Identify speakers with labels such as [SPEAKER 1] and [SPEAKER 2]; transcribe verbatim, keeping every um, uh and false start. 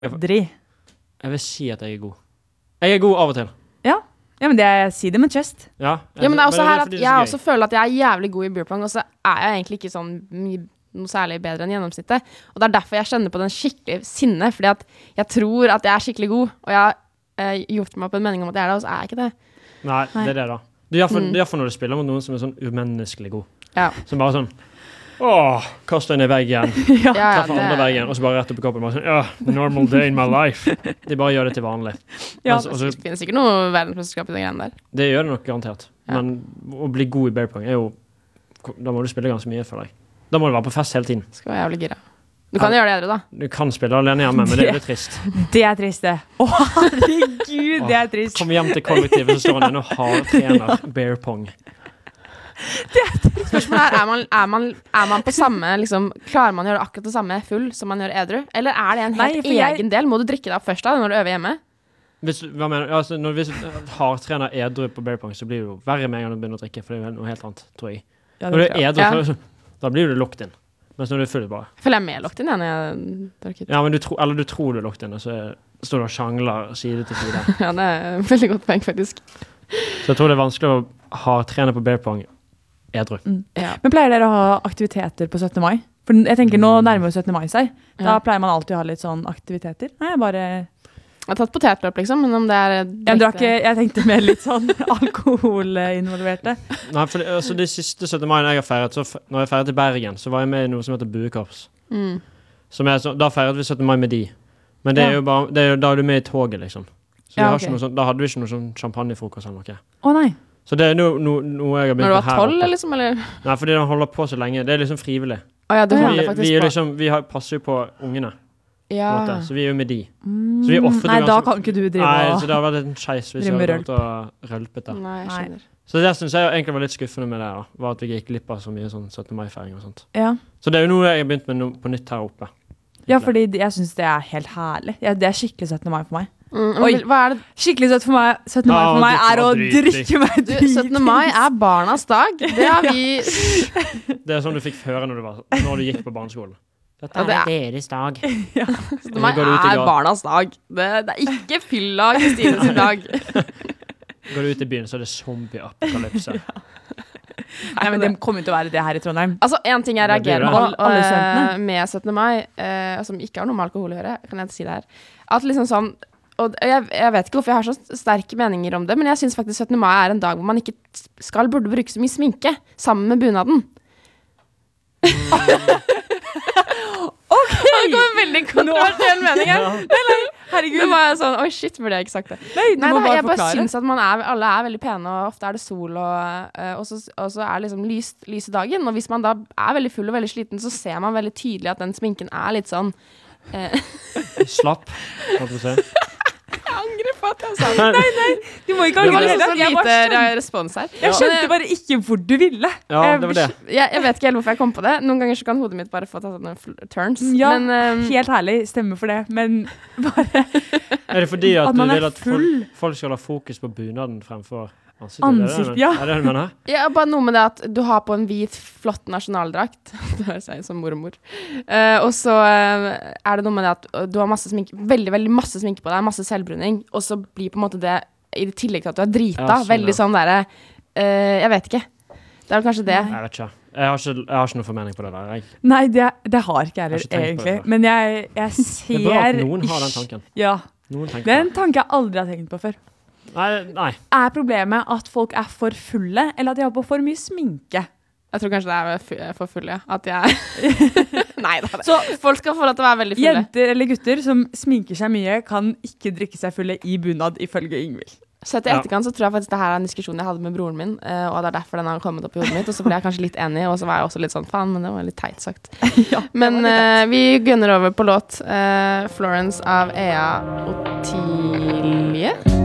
[SPEAKER 1] Aldri.
[SPEAKER 2] Jeg vil si at jeg er god. Jeg er god av og til.
[SPEAKER 1] Ja, ja men det er, si det med chest.
[SPEAKER 2] Ja,
[SPEAKER 3] ja men det er også
[SPEAKER 2] men
[SPEAKER 3] her
[SPEAKER 2] fordi
[SPEAKER 3] at
[SPEAKER 2] det er
[SPEAKER 3] jeg
[SPEAKER 2] så
[SPEAKER 3] også
[SPEAKER 2] gøy.
[SPEAKER 3] føler at jeg er jævlig god i beer pong, og så er jeg egentlig ikke sånn mye noe særlig bedre enn gjennomsnittet. Og det er derfor jeg kjenner på den skikkelig sinne, fordi at jeg tror at jeg er skikkelig god, og jeg har eh, gjort meg opp en mening om at jeg er det, og så er jeg ikke det.
[SPEAKER 2] Nei,
[SPEAKER 1] Nei.
[SPEAKER 2] det er det da. Det er iallfall
[SPEAKER 3] Mm.
[SPEAKER 2] når du spiller mot noen som er sånn umenneskelig god.
[SPEAKER 3] Ja,
[SPEAKER 2] Som bare sånn, åh, kaster inn i veggen,
[SPEAKER 1] Ja.
[SPEAKER 3] ja, ja
[SPEAKER 2] treffer andre
[SPEAKER 3] det,
[SPEAKER 2] veggen, og så bare rett opp i koppen, bare sånn, ja, normal day in my life. De bare gjør det til vanlig.
[SPEAKER 1] Ja,
[SPEAKER 2] Mens- og så-
[SPEAKER 3] det finnes ikke noe verdensmesterskap i den greien der.
[SPEAKER 2] det gjør det nok garantert.
[SPEAKER 3] Ja.
[SPEAKER 2] Men å bli god i bear pong er jo, da må du spille ganske mye for deg. Da må du være på fest hele tiden.
[SPEAKER 3] Skal være jævlig gira. Du kan gjøre det edru da.
[SPEAKER 2] Du kan spille alene hjemme, men det er litt trist.
[SPEAKER 1] Det er trist det. Å herregud, det er trist.
[SPEAKER 2] Kom hjem til kollektivet, så står han inne og har trener bear pong.
[SPEAKER 3] Spørsmålet er, er man, er man, er man på samme, liksom, klarer man å gjøre akkurat det samme full som man gjør edru? Eller er det en
[SPEAKER 1] Nei,
[SPEAKER 3] helt
[SPEAKER 1] for jeg-
[SPEAKER 3] egen del? Må du drikke deg opp først da, når du øver hjemme?
[SPEAKER 2] Hvis, hva mener du? Altså, når, hvis du har trener edru på bear pong, så blir det jo verre med en gang du begynner å drikke, for det er noe helt annet, tror jeg.
[SPEAKER 1] Ja,
[SPEAKER 2] Når du
[SPEAKER 1] det
[SPEAKER 2] er
[SPEAKER 1] tror jeg.
[SPEAKER 2] edru,
[SPEAKER 3] Ja.
[SPEAKER 2] så- da blir du locked inn. Mens når du er full, bare.
[SPEAKER 3] Jeg føler jeg er mer lagt inn jeg, når jeg drikker.
[SPEAKER 2] Ja, men du, tro, eller du tror du er locked inn, og så er, står du og sjangler side til side.
[SPEAKER 3] Ja, det er et veldig godt poeng, faktisk.
[SPEAKER 2] Så jeg tror det er vanskelig å ha trener på bear pong edru.
[SPEAKER 3] Ja.
[SPEAKER 1] Men pleier dere å ha aktiviteter på syttende mai? For jeg tenker nå nærmer jo syttende mai seg. Da
[SPEAKER 3] Ja.
[SPEAKER 1] pleier man alltid å ha litt sånn aktiviteter. Nei, jeg bare...
[SPEAKER 3] Jeg har tatt potetløp, liksom, men om det er
[SPEAKER 1] Ja, men du har ikke, jeg tenkte mer litt sånn alkoholinvolverte.
[SPEAKER 2] Nei, for det, altså, de siste syttende mai jeg har feiret, så f når jeg feiret i Bergen, så var jeg med i noe som heter Buekorps.
[SPEAKER 3] Mm.
[SPEAKER 2] Som er så, da feiret vi syttende mai med de. Men det er
[SPEAKER 1] Ja.
[SPEAKER 2] jo bare, det er jo, da er du med i toget, liksom. Så vi
[SPEAKER 1] Ja,
[SPEAKER 2] har
[SPEAKER 1] ok.
[SPEAKER 2] ikke noe sånn, da hadde vi ikke noe sånn champagnefrokost eller noe.
[SPEAKER 1] Å nei.
[SPEAKER 2] Så det er noe, noe, noe jeg har
[SPEAKER 3] Når
[SPEAKER 2] begynt
[SPEAKER 3] du
[SPEAKER 2] med
[SPEAKER 3] var
[SPEAKER 2] her
[SPEAKER 3] tolv,
[SPEAKER 2] oppe.
[SPEAKER 3] liksom, eller?
[SPEAKER 2] Nei, fordi den holder på så lenge. Det er liksom frivillig.
[SPEAKER 3] Å ja, du
[SPEAKER 1] Ja.
[SPEAKER 3] holder
[SPEAKER 2] Vi,
[SPEAKER 3] faktisk
[SPEAKER 2] vi, er
[SPEAKER 3] på.
[SPEAKER 2] liksom, vi har, passer jo på ungene, på en
[SPEAKER 3] Ja.
[SPEAKER 2] måte. Så vi er jo med de.
[SPEAKER 1] Mm,
[SPEAKER 2] Så vi offrer
[SPEAKER 1] nei,
[SPEAKER 2] ganske-
[SPEAKER 1] da kan ikke du drive
[SPEAKER 2] Nei, så
[SPEAKER 1] og...
[SPEAKER 2] det har vært en skeis hvis jeg
[SPEAKER 1] Drive
[SPEAKER 2] hadde
[SPEAKER 1] med
[SPEAKER 2] vært og rølpet der.
[SPEAKER 3] Nei, jeg
[SPEAKER 1] Nei.
[SPEAKER 3] skjønner.
[SPEAKER 2] Så det synes jeg egentlig var litt skuffende med det da, var at vi gikk glipp av så mye sånn syttende mai-feiring og sånt.
[SPEAKER 1] Ja.
[SPEAKER 2] Så det er jo noe jeg har begynt med no, på nytt her oppe.
[SPEAKER 1] ja, fordi jeg synes det er helt herlig. Ja, det er skikkelig syttende mai for meg.
[SPEAKER 3] Mm, men
[SPEAKER 1] Oi.
[SPEAKER 3] hva er det?
[SPEAKER 1] Skikkelig søtt for meg, syttende mai
[SPEAKER 2] Ja,
[SPEAKER 1] for meg
[SPEAKER 2] drikke
[SPEAKER 1] er å
[SPEAKER 2] meg dritings.
[SPEAKER 1] drikke meg
[SPEAKER 3] Du, syttende mai er barnas dag. Det har vi...
[SPEAKER 2] Det er sånn du fikk høre når du, var, når du gikk på barneskolen. Dette
[SPEAKER 3] Ja, det er-
[SPEAKER 2] deres dag.
[SPEAKER 3] syttende mai
[SPEAKER 2] går du ut i
[SPEAKER 3] er
[SPEAKER 2] gat-
[SPEAKER 3] barnas dag. Det, det er ikke fylla Kristine sin dag.
[SPEAKER 2] Går du ut i byen, så er det zombie-apokalypse.
[SPEAKER 1] Nei, men det kommer til å være det her i Trondheim.
[SPEAKER 3] Altså, en ting jeg
[SPEAKER 2] Det blir
[SPEAKER 3] reagerer
[SPEAKER 2] det.
[SPEAKER 3] på
[SPEAKER 1] Alle- alle
[SPEAKER 3] eh,
[SPEAKER 1] studentene.
[SPEAKER 3] med syttende mai, eh, som ikke har noe med alkohol å gjøre, kan jeg si det her, at liksom sånn, og jeg, jeg vet ikke hvorfor jeg har så sterke meninger om det, men jeg synes faktisk syttende mai er en dag hvor man ikke skal burde bruke så mye sminke, sammen med bunaden. Ok! Det går en veldig kontroversiell mening her.
[SPEAKER 1] Herregud.
[SPEAKER 3] Det var jeg sånn, oi shit, burde jeg ikke sagt det.
[SPEAKER 1] Nei, du
[SPEAKER 3] Nei,
[SPEAKER 1] må
[SPEAKER 3] da,
[SPEAKER 1] bare
[SPEAKER 3] jeg bare
[SPEAKER 1] forklare.
[SPEAKER 3] synes at man er, alle er veldig pene, og ofte er det sol, og, eh, og, så, og så er det liksom lys, lyse dagen. Og hvis man da er veldig full og veldig sliten, så ser man veldig tydelig at den sminken er litt sånn eh,
[SPEAKER 2] Slapp, holdt på å si.
[SPEAKER 3] Jeg angrer på at jeg sa det.
[SPEAKER 1] Du må ikke
[SPEAKER 3] Det var
[SPEAKER 1] angre
[SPEAKER 3] liksom
[SPEAKER 1] heller.
[SPEAKER 3] så
[SPEAKER 1] Jeg,
[SPEAKER 3] lite
[SPEAKER 1] bare skjønte,
[SPEAKER 3] ra- respons her.
[SPEAKER 1] jeg skjønte
[SPEAKER 3] Men,
[SPEAKER 1] bare ikke hvor du ville.
[SPEAKER 2] Ja, det var det.
[SPEAKER 3] jeg, jeg vet ikke helt hvorfor jeg kom på det. Noen ganger så kan hodet mitt bare få ta sånne fl- turns.
[SPEAKER 1] Ja,
[SPEAKER 3] Men eh,
[SPEAKER 1] helt herlig, stemmer for det. Men bare
[SPEAKER 2] Er det fordi at,
[SPEAKER 1] At man
[SPEAKER 2] du
[SPEAKER 1] er
[SPEAKER 2] vil at
[SPEAKER 1] full.
[SPEAKER 2] folk, folk skal ha fokus på bunaden fremfor ansiktet?
[SPEAKER 1] Ansikt,
[SPEAKER 2] er det, det,
[SPEAKER 1] ja.
[SPEAKER 2] Er det det du mener?
[SPEAKER 3] ja, bare noe med det at du har på en hvit, flott nasjonaldrakt. Det høres jeg ut som mormor. Eh, og så eh, er det noe med det at du har masse sminke, veldig, veldig masse sminke på deg, masse selvbruning, og så blir på en måte det, i tillegg til at du er drita,
[SPEAKER 2] Ja, sånn,
[SPEAKER 3] veldig
[SPEAKER 2] ja.
[SPEAKER 3] sånn derre eh, Jeg vet ikke. Det er vel kanskje det.
[SPEAKER 2] Jeg vet ikke. Jeg har ikke, jeg har ikke noe formening på det der. Jeg.
[SPEAKER 1] Nei, det, det har ikke jeg
[SPEAKER 2] Jeg har ikke tenkt på
[SPEAKER 1] egentlig.
[SPEAKER 2] det før.
[SPEAKER 1] Men jeg, jeg ser
[SPEAKER 2] Det er bra at noen har den tanken.
[SPEAKER 1] Ja,
[SPEAKER 2] Noen tenker
[SPEAKER 1] det er en
[SPEAKER 2] på det.
[SPEAKER 1] tanke jeg aldri har tenkt på før.
[SPEAKER 2] Nei, nei.
[SPEAKER 1] Er problemet at folk er for fulle, eller at de har på for mye sminke?
[SPEAKER 3] Jeg tror kanskje det er fu- for full, ja. At jeg Nei da.
[SPEAKER 1] Så
[SPEAKER 3] Folk skal få lov til å være veldig fulle.
[SPEAKER 1] jenter eller gutter som sminker seg mye, kan ikke drikke seg fulle i bunad, ifølge Ingvild.
[SPEAKER 3] Sett i
[SPEAKER 2] Ja.
[SPEAKER 3] etterkant så tror jeg faktisk det her er en diskusjon jeg hadde med broren min, eh, og det er derfor den har kommet opp i hodet mitt, og så ble jeg kanskje litt enig, og så var jeg også litt sånn, faen, men det var litt teit sagt.
[SPEAKER 1] Ja,
[SPEAKER 3] Men eh, vi gunner over på låt eh, Florence av Ea Otilie.